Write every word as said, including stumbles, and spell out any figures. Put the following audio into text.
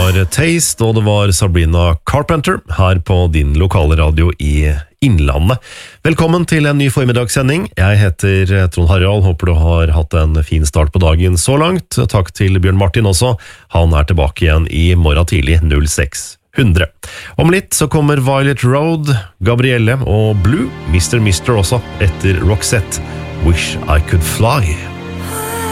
var Taste, og det var Sabrina Carpenter her på din lokale radio i Innlandet. Velkommen til en ny formidagssending. Jeg heter Trond Harald, håper du har hatt en fin start på dagen så langt. Takk til Bjørn Martin også, han er tilbake igjen i morgen tidlig null seks hundre. Om litt så kommer Violet Road, Gabrielle og Blue, mister Mister også, etter Roxette, Wish I Could Fly.